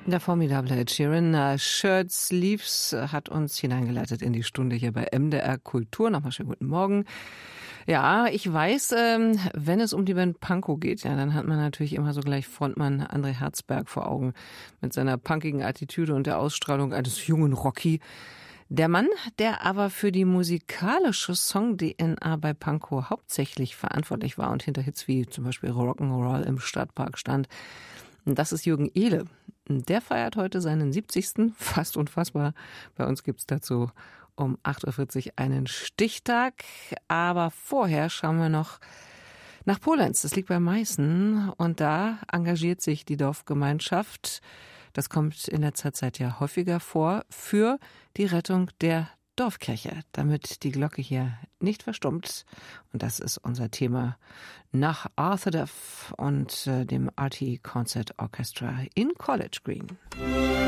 Der formidable Ed Sheeran, Shirt Sleeves, hat uns hineingeleitet in die Stunde hier bei MDR Kultur. Nochmal schönen guten Morgen. Ja, ich weiß, wenn es um die Band Pankow geht, ja, dann hat man natürlich immer so gleich Frontmann André Herzberg vor Augen mit seiner punkigen Attitüde und der Ausstrahlung eines jungen Rocky. Der Mann, der aber für die musikalische Song-DNA bei Pankow hauptsächlich verantwortlich war und hinter Hits wie zum Beispiel Rock'n'Roll im Stadtpark stand, das ist Jürgen Ehle. Der feiert heute seinen 70. Fast unfassbar. Bei uns gibt's dazu um 8.40 Uhr einen Stichtag. Aber vorher schauen wir noch nach Polenz. Das liegt bei Meißen. Und da engagiert sich die Dorfgemeinschaft, das kommt in letzter Zeit ja häufiger vor, für die Rettung der Dorfkirche, damit die Glocke hier nicht verstummt. Und das ist unser Thema nach Arthur Duff und dem RTE Concert Orchestra in College Green.